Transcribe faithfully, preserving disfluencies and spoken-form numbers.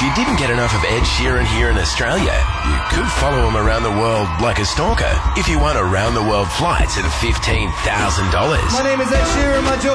If you didn't get enough of Ed Sheeran here in Australia, you could follow him around the world like a stalker if you won around the world flights at fifteen thousand dollars. My name is Ed Sheeran. My job